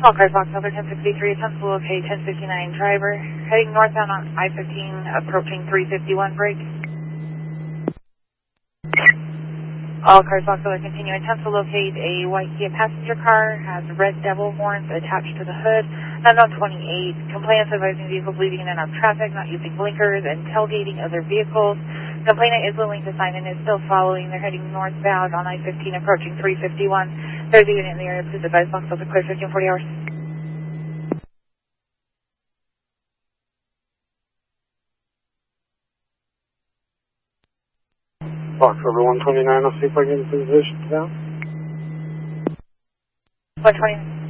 All cars box number 1063, attempt to locate 1059 driver, heading northbound on I-15, approaching 351 break. All cars box number continue, attempt to locate a white Kia passenger car, has red devil horns attached to the hood, unknown 28, complainants advising vehicles leaving in and out of traffic, not using blinkers, and tailgating other vehicles. Complainant is willing to sign and is still following. They're heading northbound on I-15, approaching 351. There's a unit in the area, please advise box over clear 1540 hours. Box over 129, I'll see if I can get the position down. 120.